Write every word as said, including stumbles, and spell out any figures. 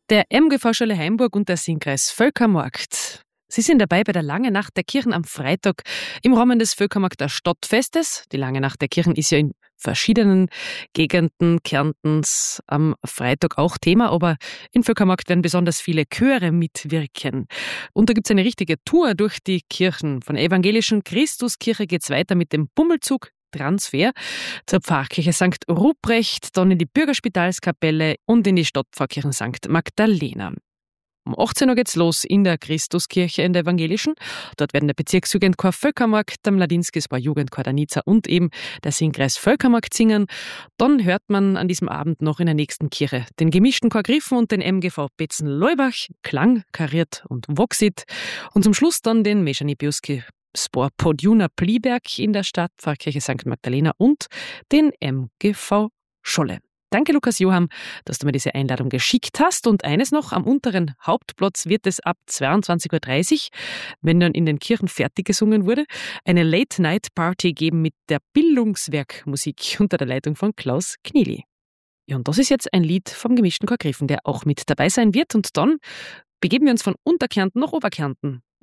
Der M G V-Schule Hainburg und der Singkreis Völkermarkt. Sie sind dabei bei der Lange Nacht der Kirchen am Freitag im Rahmen des Völkermarkter Stadtfestes. Die Lange Nacht der Kirchen ist ja in verschiedenen Gegenden Kärntens am Freitag auch Thema, aber im Völkermarkt werden besonders viele Chöre mitwirken. Und da gibt es eine richtige Tour durch die Kirchen. Von der evangelischen Christuskirche geht es weiter mit dem Bummelzug Transfer zur Pfarrkirche Sankt Ruprecht, dann in die Bürgerspitalskapelle und in die Stadtpfarrkirche Sankt Magdalena. Um achtzehn Uhr geht's los in der Christuskirche in der evangelischen. Dort werden der Bezirksjugendchor Völkermarkt, der Mladinskis Jugendchor der Nizza und eben der Singkreis Völkermarkt singen. Dann hört man an diesem Abend noch in der nächsten Kirche den gemischten Chor Griffen und den M G V Betzen-Leubach, Klang, Kariert und Voxit. Und zum Schluss dann den Meszany Bielski Spor Podjuna Pliberg in der Stadtpfarrkirche Sankt Magdalena und den M G V Scholle. Danke, Lukas Johann, dass du mir diese Einladung geschickt hast. Und eines noch, am unteren Hauptplatz wird es ab zweiundzwanzig Uhr dreißig, wenn dann in den Kirchen fertig gesungen wurde, eine Late-Night-Party geben mit der Bildungswerkmusik unter der Leitung von Klaus Knieli. Ja, und das ist jetzt ein Lied vom gemischten Chor Griffen, der auch mit dabei sein wird. Und dann begeben wir uns von Unterkärnten nach Oberkärnten.